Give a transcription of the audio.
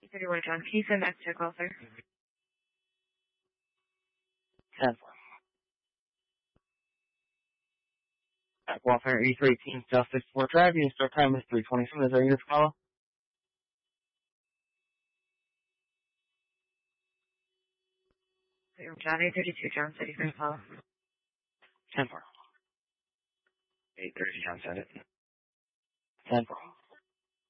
31 John, can you send that to call, sir? 10-4. At Welfare 8318 Justice 4 Drive, your start time is 3:27. Is there your call? John, 832 John, City for call. 10-4. 830 John, send it. 10-4.